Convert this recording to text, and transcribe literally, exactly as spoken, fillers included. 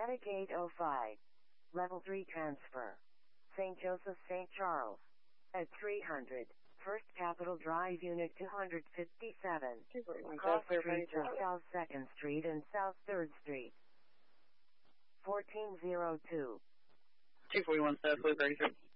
Metagate oh five. Level three transfer. Saint Joseph, Saint Charles. At three hundred. First Capitol Drive, Unit two fifty-seven. Cross streets of South second Street and South third Street. fourteen oh two. two forty-one South, Blue thirty-three.